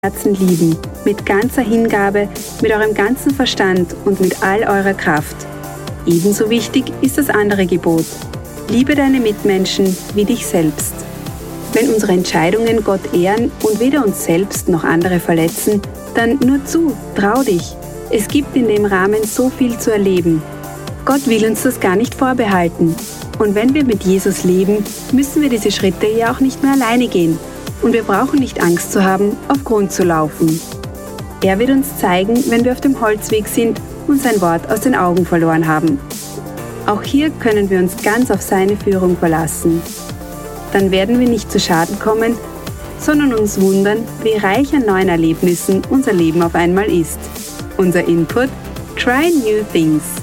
Herzen lieben, mit ganzer Hingabe, mit eurem ganzen Verstand und mit all eurer Kraft. Ebenso wichtig ist das andere Gebot: Liebe deine Mitmenschen wie dich selbst. Wenn unsere Entscheidungen Gott ehren und weder uns selbst noch andere verletzen, dann nur zu, trau dich. Es gibt in dem Rahmen so viel zu erleben. Gott will uns das gar nicht vorbehalten. Und wenn wir mit Jesus leben, müssen wir diese Schritte ja auch nicht mehr alleine gehen. Und wir brauchen nicht Angst zu haben, auf Grund zu laufen. Er wird uns zeigen, wenn wir auf dem Holzweg sind und sein Wort aus den Augen verloren haben. Auch hier können wir uns ganz auf seine Führung verlassen. Dann werden wir nicht zu Schaden kommen, sondern uns wundern, wie reich an neuen Erlebnissen unser Leben auf einmal ist. Unser Input: Try new things.